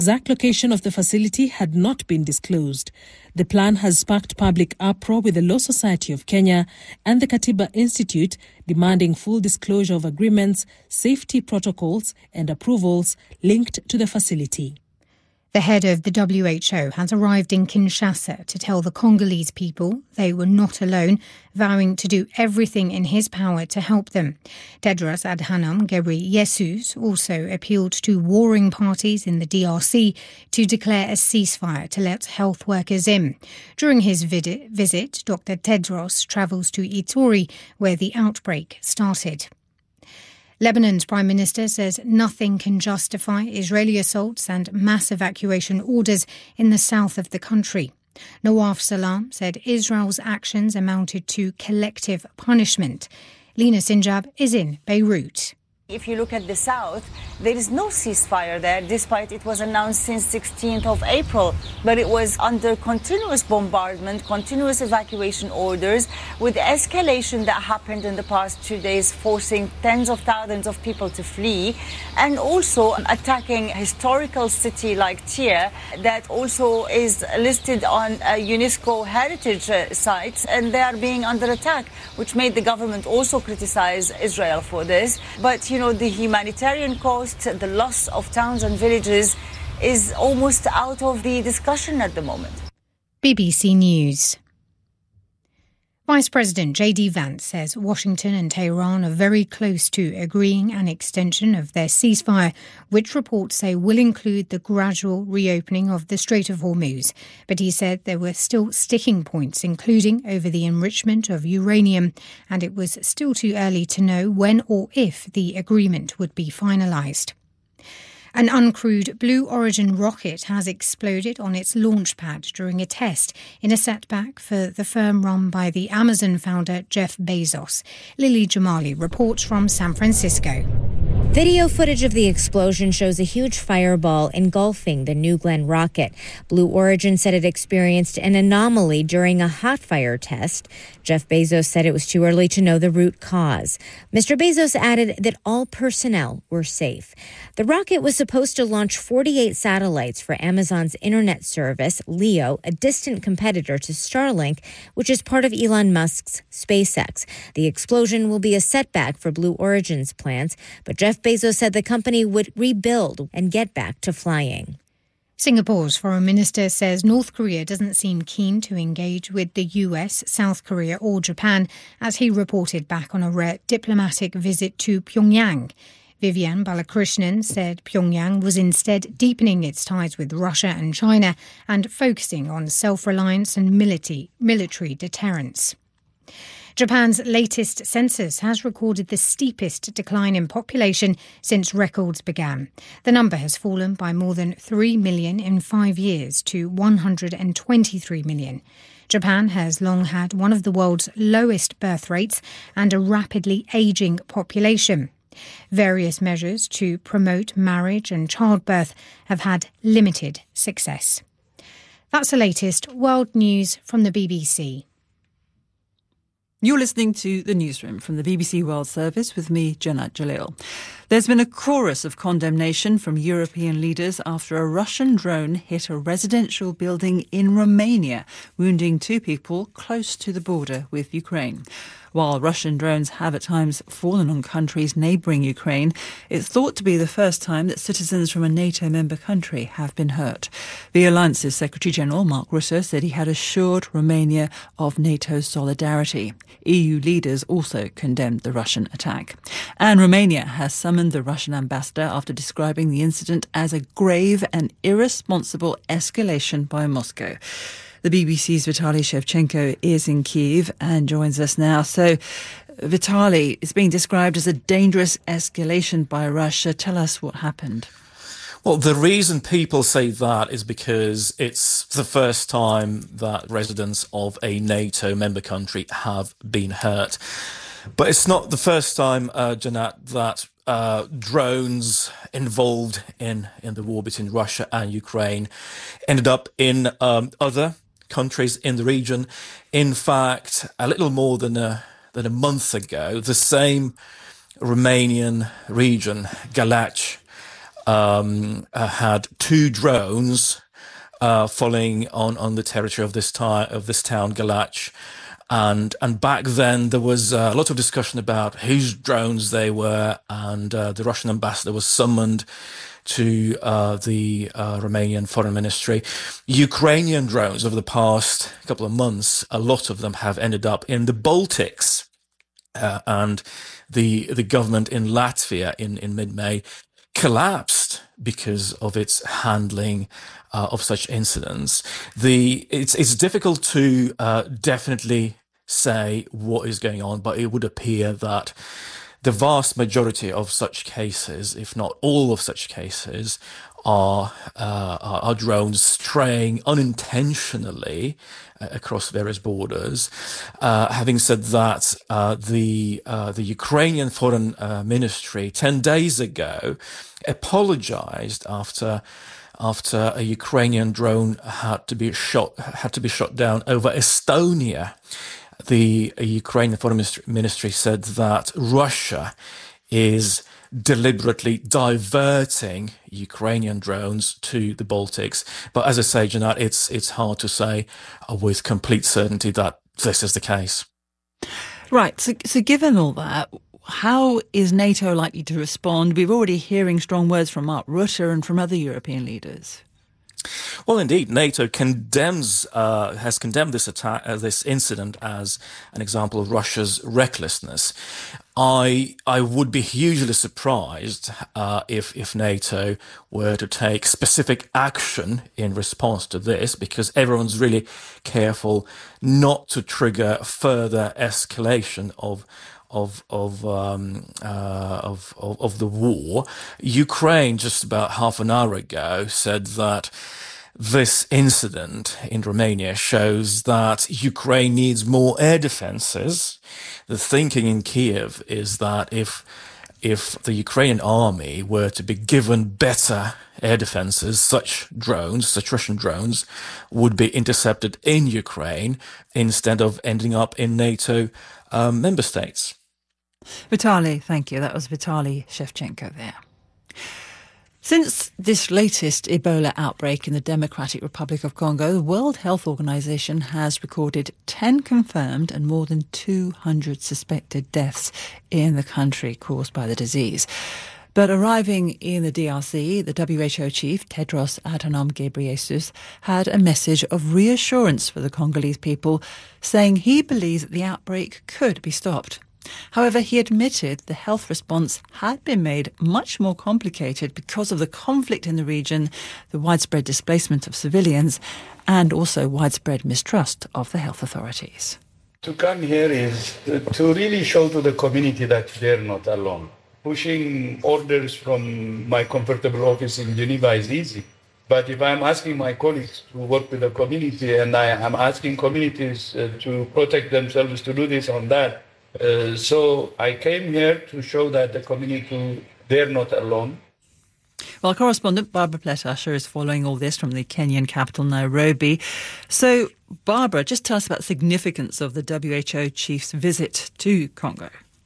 Exact location of the facility had not been disclosed. The plan has sparked public uproar with the Law Society of Kenya and the Katiba Institute demanding full disclosure of agreements, safety protocols and approvals linked to the facility. The head of the WHO has arrived in Kinshasa to tell the Congolese people they were not alone, vowing to do everything in his power to help them. Tedros Adhanom Ghebreyesus also appealed to warring parties in the DRC to declare a ceasefire to let health workers in. During his visit, Dr. Tedros travels to Ituri, where the outbreak started. Lebanon's Prime Minister says nothing can justify Israeli assaults and mass evacuation orders in the south of the country. Nawaf Salam said Israel's actions amounted to collective punishment. Lina Sinjab is in Beirut. If you look at the south, there is no ceasefire there, despite it was announced since 16th of April. But it was under continuous bombardment, continuous evacuation orders, with escalation that happened in the past 2 days, forcing tens of thousands of people to flee, and also attacking a historical city like Tyre that also is listed on UNESCO heritage sites, and they are being under attack, which made the government also criticize Israel for this. But, the humanitarian cost, the loss of towns and villages is almost out of the discussion at the moment. BBC News. Vice President J.D. Vance says Washington and Tehran are very close to agreeing an extension of their ceasefire, which reports say will include the gradual reopening of the Strait of Hormuz. But he said there were still sticking points, including over the enrichment of uranium, and it was still too early to know when or if the agreement would be finalised. An uncrewed Blue Origin rocket has exploded on its launch pad during a test in a setback for the firm run by the Amazon founder Jeff Bezos. Lily Jamali reports from San Francisco. Video footage of the explosion shows a huge fireball engulfing the New Glenn rocket. Blue Origin said it experienced an anomaly during a hot fire test. Jeff Bezos said it was too early to know the root cause. Mr. Bezos added that all personnel were safe. The rocket was supposed to launch 48 satellites for Amazon's internet service, LEO, a distant competitor to Starlink, which is part of Elon Musk's SpaceX. The explosion will be a setback for Blue Origin's plans, but Jeff Bezos said the company would rebuild and get back to flying. Singapore's foreign minister says North Korea doesn't seem keen to engage with the US, South Korea or Japan, as he reported back on a rare diplomatic visit to Pyongyang. Vivian Balakrishnan said Pyongyang was instead deepening its ties with Russia and China and focusing on self-reliance and military deterrence. Japan's latest census has recorded the steepest decline in population since records began. The number has fallen by more than 3 million in 5 years to 123 million. Japan has long had one of the world's lowest birth rates and a rapidly ageing population. Various measures to promote marriage and childbirth have had limited success. That's the latest world news from the BBC. You're listening to The Newsroom from the BBC World Service with me, Janat Jalil. There's been a chorus of condemnation from European leaders after a Russian drone hit a residential building in Romania, wounding 2 people close to the border with Ukraine. While Russian drones have at times fallen on countries neighbouring Ukraine, it's thought to be the first time that citizens from a NATO member country have been hurt. The Alliance's Secretary-General, Mark Rutte, said he had assured Romania of NATO's solidarity. EU leaders also condemned the Russian attack. And Romania has summoned the Russian ambassador after describing the incident as a grave and irresponsible escalation by Moscow. The BBC's Vitaly Shevchenko is in Kyiv and joins us now. So, Vitaly, it's being described as a dangerous escalation by Russia. Tell us what happened. Well, the reason people say that is because it's the first time that residents of a NATO member country have been hurt. But it's not the first time, Janat, that drones involved in the war between Russia and Ukraine ended up in other countries in the region. In fact, a little more than a month ago, the same Romanian region, Galați, had 2 drones falling on the territory of this town, Galach. And back then there was a lot of discussion about whose drones they were, and the Russian ambassador was summoned to the Romanian Foreign Ministry. Ukrainian drones over the past couple of months, a lot of them have ended up in the Baltics, and the government in Latvia in mid-May collapsed because of its handling of such incidents. It's difficult to definitely say what is going on, but it would appear that the vast majority of such cases, if not all of such cases, are drones straying unintentionally across various borders. Having said that, the Ukrainian Foreign Ministry 10 days ago apologized after a Ukrainian drone had to be shot down over Estonia. The Ukrainian Foreign Ministry said that Russia is deliberately diverting Ukrainian drones to the Baltics. But as I say, Janat, it's hard to say with complete certainty that this is the case. Right. So given all that, how is NATO likely to respond? We're already hearing strong words from Mark Rutte and from other European leaders. Well, indeed, NATO has condemned this attack, this incident, as an example of Russia's recklessness. I would be hugely surprised if NATO were to take specific action in response to this, because everyone's really careful not to trigger further escalation of the war. Ukraine, just about half an hour ago, said that this incident in Romania shows that Ukraine needs more air defenses. The thinking in Kiev is that if the Ukrainian army were to be given better air defenses, such Russian drones, would be intercepted in Ukraine instead of ending up in NATO member states. Vitaly, thank you. That was Vitaly Shevchenko there. Since this latest Ebola outbreak in the Democratic Republic of Congo, the World Health Organization has recorded 10 confirmed and more than 200 suspected deaths in the country caused by the disease. But arriving in the DRC, the WHO chief, Tedros Adhanom Ghebreyesus, had a message of reassurance for the Congolese people, saying he believes that the outbreak could be stopped. However, he admitted the health response had been made much more complicated because of the conflict in the region, the widespread displacement of civilians, and also widespread mistrust of the health authorities. To come here is to really show to the community that they're not alone. Pushing orders from my comfortable office in Geneva is easy. But if I'm asking my colleagues to work with the community and I am asking communities to protect themselves, to do this or that, so I came here to show that the community, they're not alone. Well, correspondent Barbara Plett-Usher is following all this from the Kenyan capital, Nairobi. So, Barbara, just tell us about the significance of the WHO chief's visit to Congo.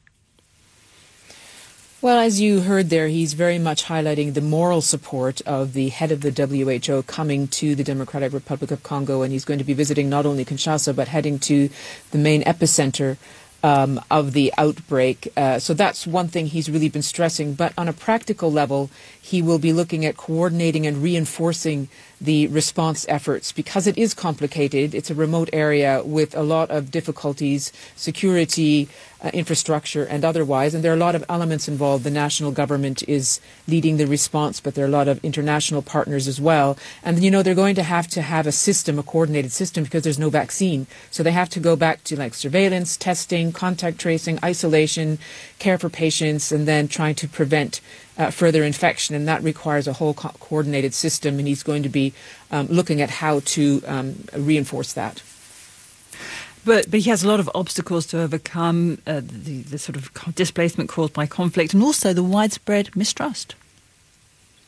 Well, as you heard there, he's very much highlighting the moral support of the head of the WHO coming to the Democratic Republic of Congo, and he's going to be visiting not only Kinshasa, but heading to the main epicenter of the outbreak. So that's one thing he's really been stressing. But on a practical level, he will be looking at coordinating and reinforcing the response efforts because it is complicated. It's a remote area with a lot of difficulties, security, infrastructure and otherwise. And there are a lot of elements involved. The national government is leading the response, but there are a lot of international partners as well. And, you know, they're going to have a system, a coordinated system, because there's no vaccine. So they have to go back to like surveillance, testing, contact tracing, isolation, care for patients, and then trying to prevent further infection. And that requires a whole coordinated system. And he's going to be looking at how to reinforce that. But he has a lot of obstacles to overcome, the sort of displacement caused by conflict and also the widespread mistrust.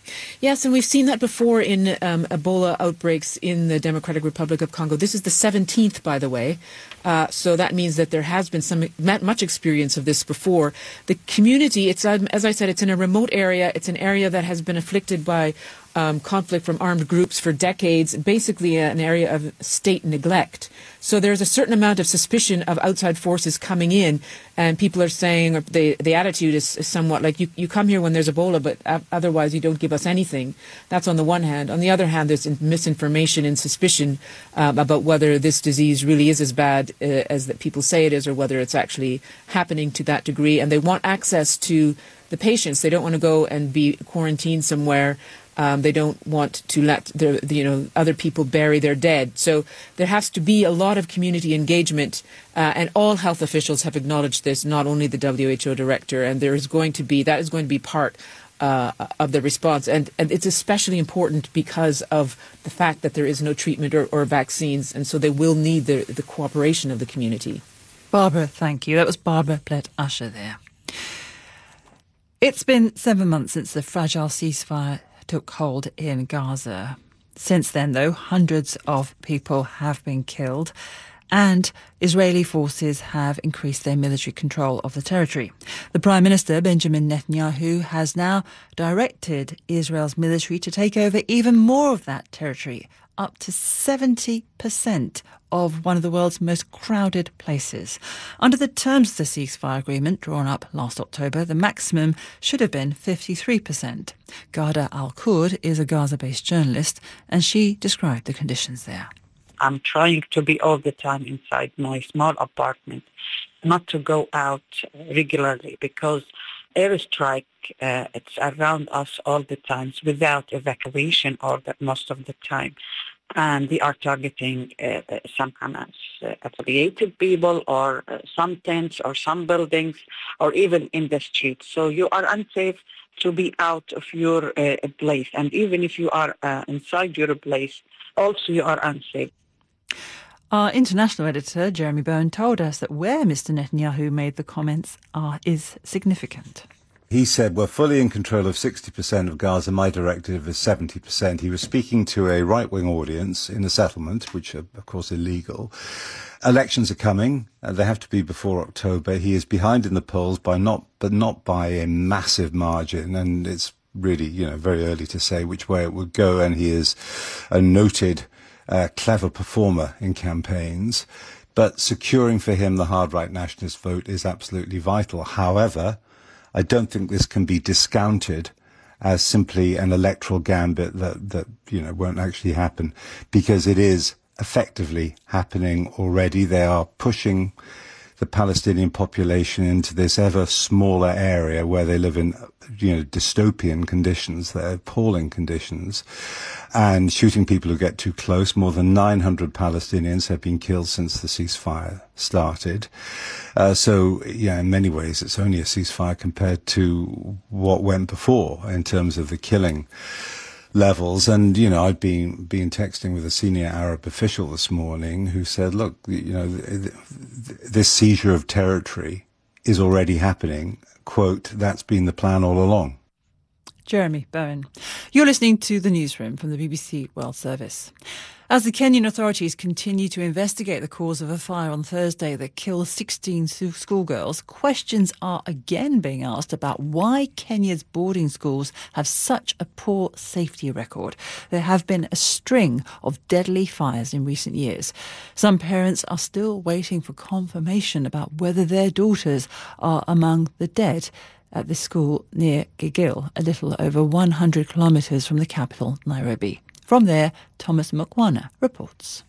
Yes, and we've seen that before in Ebola outbreaks in the Democratic Republic of Congo. This is the 17th, by the way. So that means that there has been much experience of this before. The community, it's as I said, it's in a remote area. It's an area that has been afflicted by conflict from armed groups for decades, basically an area of state neglect. So there's a certain amount of suspicion of outside forces coming in, and people are saying, or the attitude is somewhat like, you come here when there's Ebola, but otherwise you don't give us anything. That's on the one hand. On the other hand, there's misinformation and suspicion about whether this disease really is as bad as that people say it is, or whether it's actually happening to that degree. And they want access to the patients. They don't want to go and be quarantined somewhere. They don't want to let other people bury their dead. So there has to be a lot of community engagement, and all health officials have acknowledged this, not only the WHO director, and that is going to be part of the response. And it's especially important because of the fact that there is no treatment or vaccines, and so they will need the cooperation of the community. Barbara, thank you. That was Barbara Plett-Usher there. It's been 7 months since the fragile ceasefire took hold in Gaza. Since then, though, hundreds of people have been killed, and Israeli forces have increased their military control of the territory. The Prime Minister, Benjamin Netanyahu, has now directed Israel's military to take over even more of that territory, up to 70% of one of the world's most crowded places. Under the terms of the ceasefire agreement drawn up last October, the maximum should have been 53%. Ghada Al-Kurd is a Gaza-based journalist, and she described the conditions there. I'm trying to be all the time inside my small apartment, not to go out regularly, because airstrike, it's around us all the time without evacuation order most of the time. And they are targeting some Hamas affiliated people, or some tents, or some buildings, or even in the streets. So you are unsafe to be out of your place. And even if you are inside your place, also you are unsafe. Our international editor, Jeremy Bowen, told us that where Mr. Netanyahu made the comments is significant. He said, we're fully in control of 60% of Gaza. My directive is 70%. He was speaking to a right-wing audience in a settlement, which are, of course, illegal. Elections are coming. They have to be before October. He is behind in the polls but not by a massive margin. And it's really, very early to say which way it would go. And he is a noted, clever performer in campaigns. But securing for him the hard right nationalist vote is absolutely vital. However, I don't think this can be discounted as simply an electoral gambit that won't actually happen, because it is effectively happening already. They are pushing the Palestinian population into this ever smaller area where they live in, dystopian conditions, they're appalling conditions, and shooting people who get too close. More than 900 Palestinians have been killed since the ceasefire started. So, in many ways, it's only a ceasefire compared to what went before in terms of the killing levels. And, I've been texting with a senior Arab official this morning who said, look, this seizure of territory is already happening. Quote, that's been the plan all along. Jeremy Bowen. You're listening to The Newsroom from the BBC World Service. As the Kenyan authorities continue to investigate the cause of a fire on Thursday that killed 16 schoolgirls, questions are again being asked about why Kenya's boarding schools have such a poor safety record. There have been a string of deadly fires in recent years. Some parents are still waiting for confirmation about whether their daughters are among the dead at the school near Gilgil, a little over 100 kilometres from the capital, Nairobi. From there, Thomas Mukwana reports.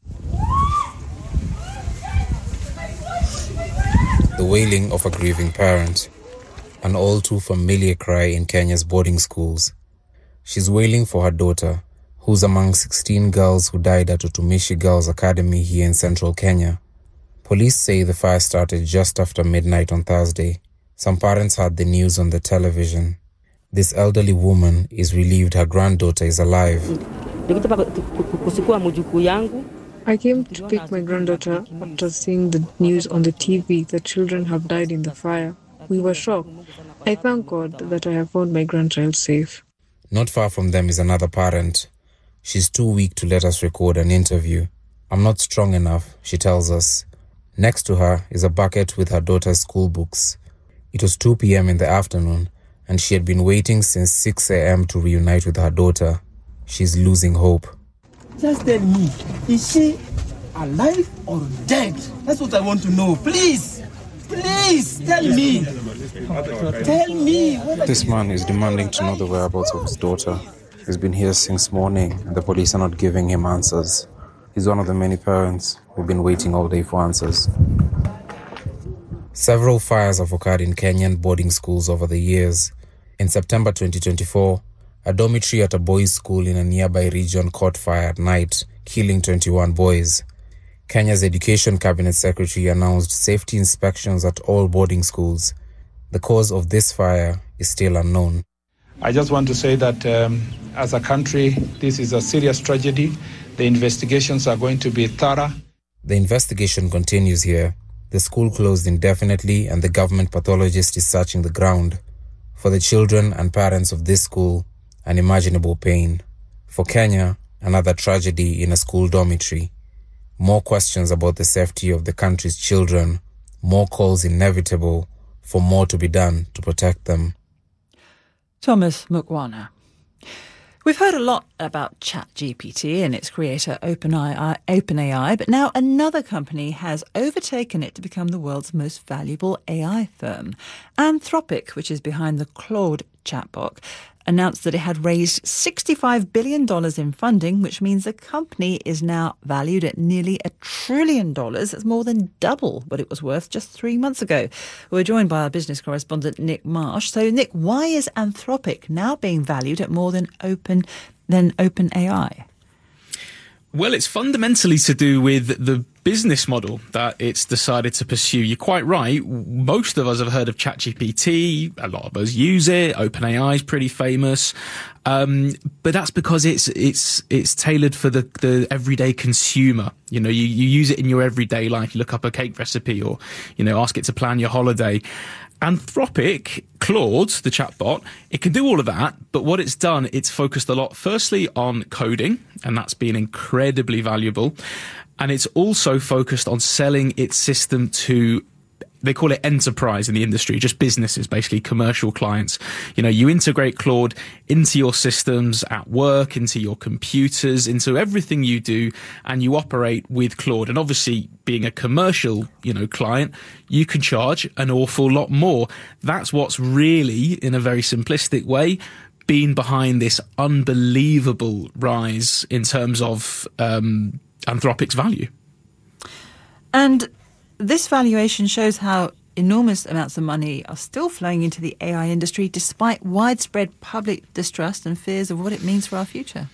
The wailing of a grieving parent, an all too familiar cry in Kenya's boarding schools. She's wailing for her daughter, who's among 16 girls who died at Utumishi Girls Academy here in central Kenya. Police say the fire started just after midnight on Thursday. Some parents heard the news on the television. This elderly woman is relieved her granddaughter is alive. I came to pick my granddaughter after seeing the news on the TV that children have died in the fire. We were shocked. I thank God that I have found my grandchild safe. Not far from them is another parent. She's too weak to let us record an interview. I'm not strong enough, she tells us. Next to her is a bucket with her daughter's school books. It was 2 p.m. in the afternoon, and she had been waiting since 6 a.m. to reunite with her daughter. She's losing hope. Just tell me, is she alive or dead? That's what I want to know. Please, tell me. Tell me. This man is demanding to know the whereabouts of his daughter. He's been here since morning, and the police are not giving him answers. He's one of the many parents who've been waiting all day for answers. Several fires have occurred in Kenyan boarding schools over the years. In September 2024, a dormitory at a boys' school in a nearby region caught fire at night, killing 21 boys. Kenya's Education Cabinet Secretary announced safety inspections at all boarding schools. The cause of this fire is still unknown. I just want to say that as a country, this is a serious tragedy. The investigations are going to be thorough. The investigation continues here. The school closed indefinitely and the government pathologist is searching the ground. For the children and parents of this school, unimaginable pain. For Kenya, another tragedy in a school dormitory. More questions about the safety of the country's children. More calls inevitable for more to be done to protect them. Thomas Mukwana. We've heard a lot about ChatGPT and its creator OpenAI, but now another company has overtaken it to become the world's most valuable AI firm. Anthropic, which is behind the Claude chatbot, announced that it had raised $65 billion in funding, which means the company is now valued at nearly $1 trillion. That's more than double what it was worth just 3 months ago. We're joined by our business correspondent, Nick Marsh. So, Nick, why is Anthropic now being valued at more than OpenAI? Well, it's fundamentally to do with the business model that it's decided to pursue. You're quite right. Most of us have heard of ChatGPT. A lot of us use it. OpenAI is pretty famous. But that's because it's tailored for the everyday consumer. You know, you use it in your everyday life. You look up a cake recipe or, ask it to plan your holiday. Anthropic, Claude, the chatbot, it can do all of that, but what it's done, it's focused a lot, firstly, on coding, and that's been incredibly valuable. And it's also focused on selling its system to, they call it enterprise in the industry, just businesses, basically commercial clients. You integrate Claude into your systems at work, into your computers, into everything you do, and you operate with Claude. And obviously, being a commercial, client, you can charge an awful lot more. That's what's really, in a very simplistic way, been behind this unbelievable rise in terms of Anthropic's value. And this valuation shows how enormous amounts of money are still flowing into the AI industry despite widespread public distrust and fears of what it means for our future.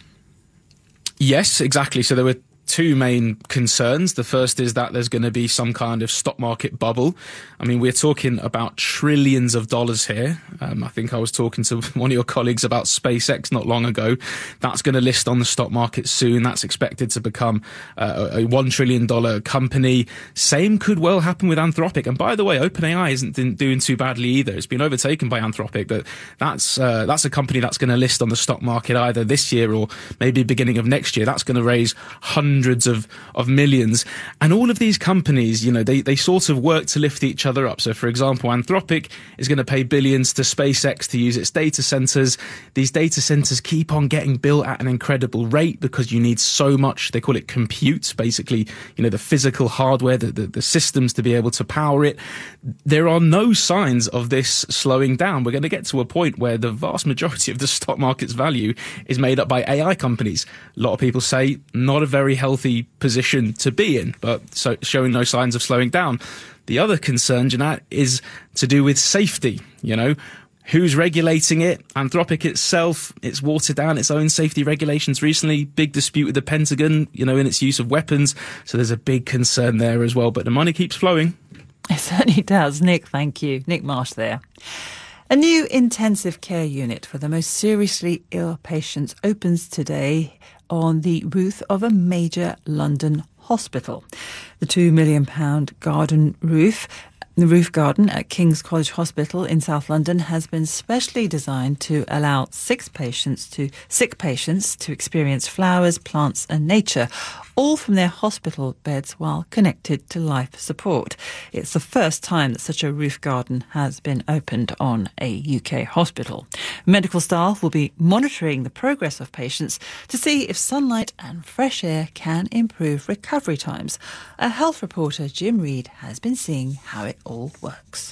Yes, exactly. So there were two main concerns. The first is that there's going to be some kind of stock market bubble. I mean, we're talking about trillions of dollars here. I think I was talking to one of your colleagues about SpaceX not long ago. That's going to list on the stock market soon. That's expected to become a $1 trillion company. Same could well happen with Anthropic. And by the way, OpenAI isn't doing too badly either. It's been overtaken by Anthropic, but that's a company that's going to list on the stock market either this year or maybe beginning of next year. That's going to raise hundreds of millions. And all of these companies, they sort of work to lift each other up. So, for example, Anthropic is going to pay billions to SpaceX to use its data centers. These data centers keep on getting built at an incredible rate because you need so much, they call it compute, basically, the physical hardware, the systems to be able to power it. There are no signs of this slowing down. We're going to get to a point where the vast majority of the stock market's value is made up by AI companies. A lot of people say not a very healthy position to be in, but so showing no signs of slowing down. The other concern, Janat, is to do with safety. Who's regulating it? Anthropic itself, it's watered down its own safety regulations recently. Big dispute with the Pentagon, in its use of weapons. So there's a big concern there as well. But the money keeps flowing. It certainly does. Nick, thank you. Nick Marsh there. A new intensive care unit for the most seriously ill patients opens today on the roof of a major London hospital. The £2 million garden roof The roof garden at King's College Hospital in South London has been specially designed to allow sick patients to experience flowers, plants and nature, all from their hospital beds while connected to life support. It's the first time that such a roof garden has been opened on a UK hospital. Medical staff will be monitoring the progress of patients to see if sunlight and fresh air can improve recovery times. A health reporter, Jim Reid, has been seeing how it all works.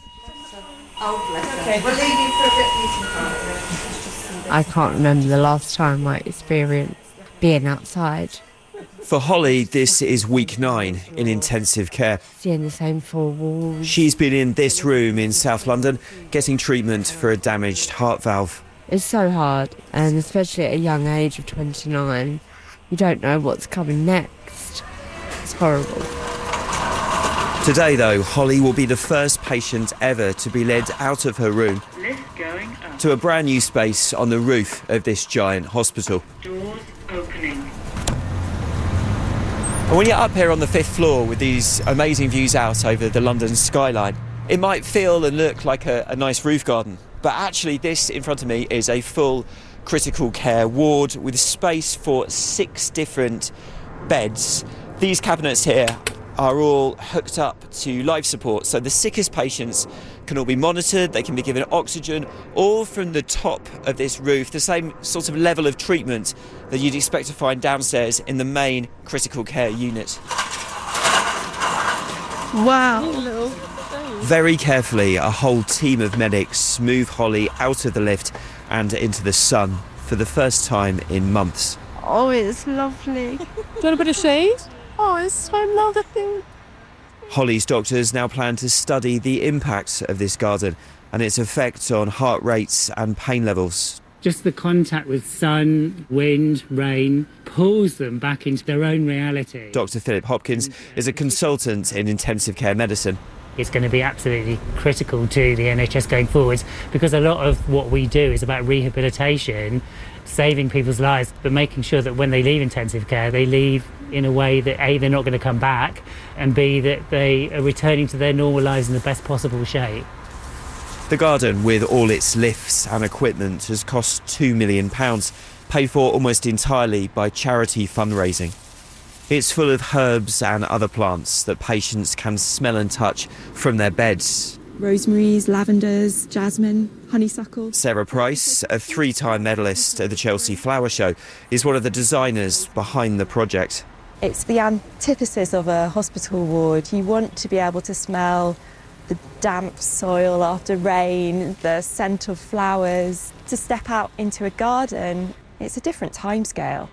I can't remember the last time I experienced being outside. For Holly, this is week 9 in intensive care. Seeing the same 4 walls. She's been in this room in South London getting treatment for a damaged heart valve. It's so hard, and especially at a young age of 29, you don't know what's coming next. It's horrible. Today, though, Holly will be the first patient ever to be led out of her room to a brand new space on the roof of this giant hospital. Doors opening. And when you're up here on the 5th floor with these amazing views out over the London skyline, it might feel and look like a nice roof garden. But actually, this in front of me is a full critical care ward with space for 6 different beds. These cabinets here are all hooked up to life support, so the sickest patients can all be monitored, they can be given oxygen, all from the top of this roof, the same sort of level of treatment that you'd expect to find downstairs in the main critical care unit. Wow. Very carefully, a whole team of medics move Holly out of the lift and into the sun for the first time in months. Oh, it's lovely. Do you want a bit of shade? Oh, it's so lovely. Holly's doctors now plan to study the impact of this garden and its effect on heart rates and pain levels. Just the contact with sun, wind, rain pulls them back into their own reality. Dr. Philip Hopkins is a consultant in intensive care medicine. It's going to be absolutely critical to the NHS going forwards, because a lot of what we do is about rehabilitation, saving people's lives, but making sure that when they leave intensive care, they leave in a way that A, they're not going to come back, and B, that they are returning to their normal lives in the best possible shape. The garden, with all its lifts and equipment, has cost £2 million, paid for almost entirely by charity fundraising. It's full of herbs and other plants that patients can smell and touch from their beds. Rosemaries, lavenders, jasmine, honeysuckle. Sarah Price, a 3-time medalist at the Chelsea Flower Show, is one of the designers behind the project. It's the antithesis of a hospital ward. You want to be able to smell the damp soil after rain, the scent of flowers. To step out into a garden, it's a different timescale.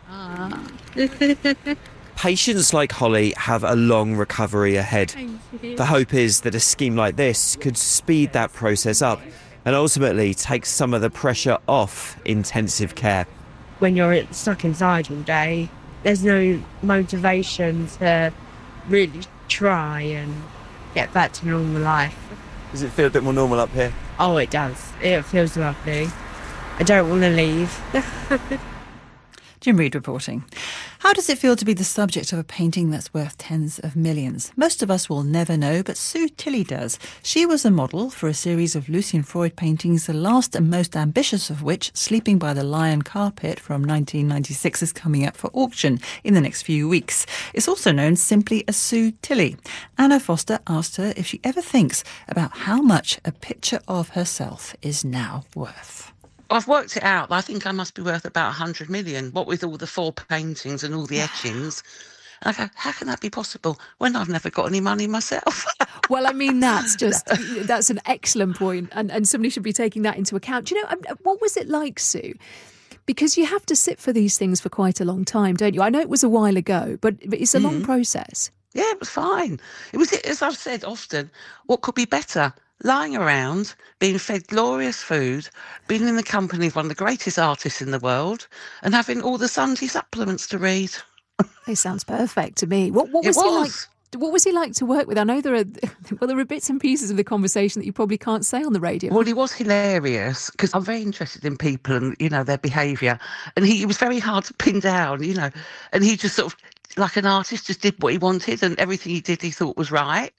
Patients like Holly have a long recovery ahead. The hope is that a scheme like this could speed that process up and ultimately take some of the pressure off intensive care. When you're stuck inside all day, there's no motivation to really try and get back to normal life. Does it feel a bit more normal up here? Oh, it does. It feels lovely. I don't want to leave. Jim Reid reporting. How does it feel to be the subject of a painting that's worth tens of millions? Most of us will never know, but Sue Tilley does. She was a model for a series of Lucian Freud paintings, the last and most ambitious of which, Sleeping by the Lion Carpet from 1996, is coming up for auction in the next few weeks. It's also known simply as Sue Tilley. Anna Foster asked her if she ever thinks about how much a picture of herself is now worth. I've worked it out. I think I must be worth about 100 million, what with all the 4 paintings and all the etchings. And I go, how can that be possible when I've never got any money myself? Well, I mean, that's an excellent point, and somebody should be taking that into account. Do you know, what was it like, Sue? Because you have to sit for these things for quite a long time, don't you? I know it was a while ago, but it's a long process. Yeah, it was fine. It was, as I've said often, what could be better? Lying around, being fed glorious food, being in the company of one of the greatest artists in the world, and having all the Sunday supplements to read. It sounds perfect to me. What was he like? What was he like to work with? I know there are bits and pieces of the conversation that you probably can't say on the radio. Well, he was hilarious, because I'm very interested in people and, their behaviour. And he was very hard to pin down, and he just sort of, like an artist, just did what he wanted, and everything he did he thought was right.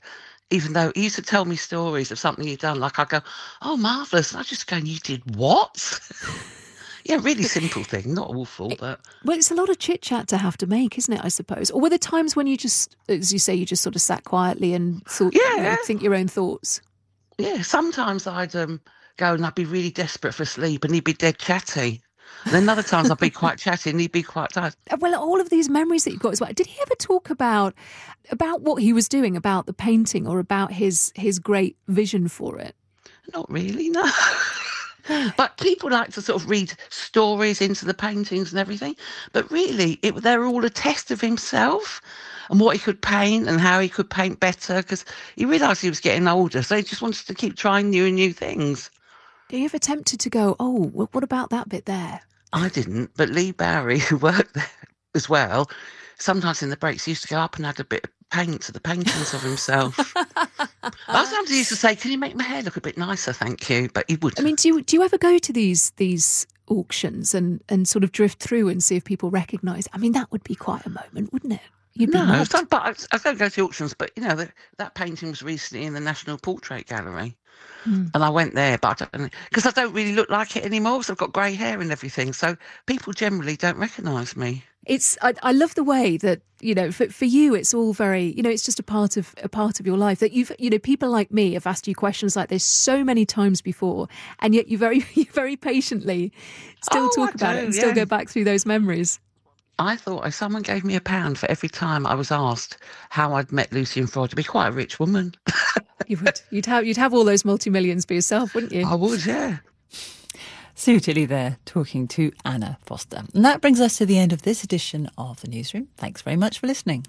even though he used to tell me stories of something he'd done. Like I go, oh, marvellous. And I just go, you did what? Yeah, really simple thing, not awful, but... Well, it's a lot of chit-chat to have to make, isn't it, I suppose? Or were there times when you just, as you say, you just sort of sat quietly and thought, think your own thoughts? Yeah, sometimes I'd go and I'd be really desperate for sleep and he'd be dead chatty. And then other times I'd be quite chatty and he'd be quite tired. Well, all of these memories that you've got as well, did he ever talk about what he was doing, about the painting, or about his great vision for it? Not really, no. But people like to sort of read stories into the paintings and everything. But really, they're all a test of himself and what he could paint and how he could paint better, because he realised he was getting older, so he just wanted to keep trying new and new things. Are you ever tempted to go, oh, well, what about that bit there? I didn't, but Lee Barry, who worked there as well, sometimes in the breaks he used to go up and add a bit of paint to the paintings of himself. I sometimes used to say, can you make my hair look a bit nicer, thank you? But he wouldn't. I mean, do you ever go to these auctions and sort of drift through and see if people recognise? I mean, that would be quite a moment, wouldn't it? No, I don't go to auctions, but, you know, that painting was recently in the National Portrait Gallery. And I went there, but because I don't really look like it anymore, because I've got grey hair and everything. So people generally don't recognise me. I love the way that, you know, for you, it's all very, you know, it's just a part of your life that you've, you know, people like me have asked you questions like this so many times before, and yet you very patiently still talk about it and still go back through those memories. I thought if someone gave me £1 for every time I was asked how I'd met Lucian Freud, I'd be quite a rich woman. You would. You'd have all those multi-millions for yourself, wouldn't you? I would, yeah. Sue Tilley there talking to Anna Foster. And that brings us to the end of this edition of The Newsroom. Thanks very much for listening.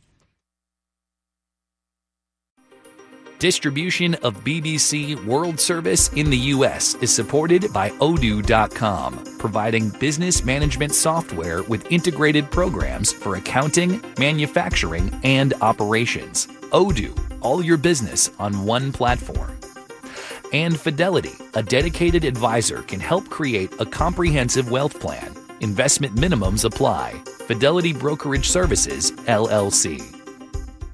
Distribution of BBC World Service in the US is supported by Odoo.com, providing business management software with integrated programs for accounting, manufacturing, and operations. Odoo, all your business on one platform. And Fidelity, a dedicated advisor, can help create a comprehensive wealth plan. Investment minimums apply. Fidelity Brokerage Services, LLC.